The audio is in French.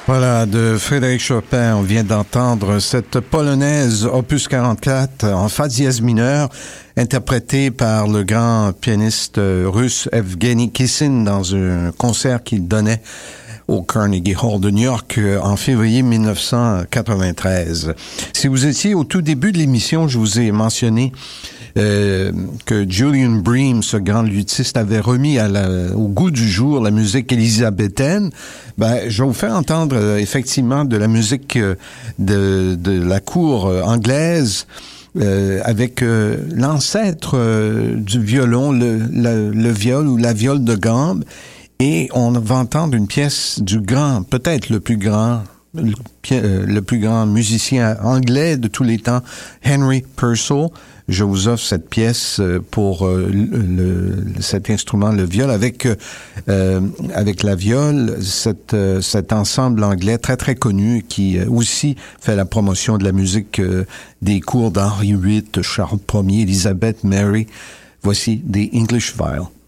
Voilà, de Frédéric Chopin, on vient d'entendre cette polonaise opus 44 en fa dièse mineur, interprétée par le grand pianiste russe Evgeny Kissin dans un concert qu'il donnait au Carnegie Hall de New York en février 1993. Si vous étiez au tout début de l'émission, je vous ai mentionné que Julian Bream, ce grand luthiste, avait remis au goût du jour la musique élisabéthaine. Je vais vous faire entendre effectivement de la musique de la cour anglaise avec l'ancêtre du violon, le viol ou la viole de gambe. Et on va entendre une pièce du grand, peut-être le plus grand musicien anglais de tous les temps, Henry Purcell. Je vous offre cette pièce pour cet instrument, le viol, avec la viole, cet ensemble anglais très très connu qui aussi fait la promotion de la musique des cours d'Henri VIII, Charles Ier, Elizabeth, Mary. Voici The English Viol.